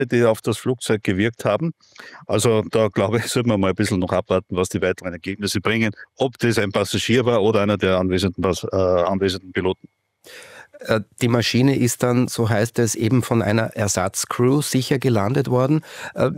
die auf das Flugzeug gewirkt haben. Also da glaube ich, sollte man mal ein bisschen noch abwarten, was die weiteren Ergebnisse bringen, ob das ein Passagier war oder einer der anwesenden Piloten. Die Maschine ist dann, so heißt es, eben von einer Ersatzcrew sicher gelandet worden.